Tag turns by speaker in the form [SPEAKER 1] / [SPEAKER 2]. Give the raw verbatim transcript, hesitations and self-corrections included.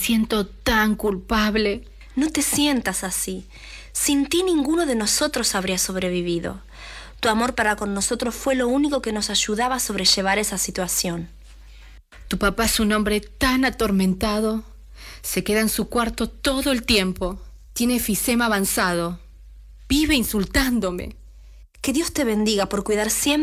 [SPEAKER 1] siento tan culpable.
[SPEAKER 2] No te sientas así. Sin ti ninguno de nosotros habría sobrevivido. Tu amor para con nosotros fue lo único que nos ayudaba a sobrellevar esa situación.
[SPEAKER 1] Tu papá es un hombre tan atormentado. Se queda en su cuarto todo el tiempo. Tiene efisema avanzado. Vive insultándome.
[SPEAKER 2] Que Dios te bendiga por cuidar siempre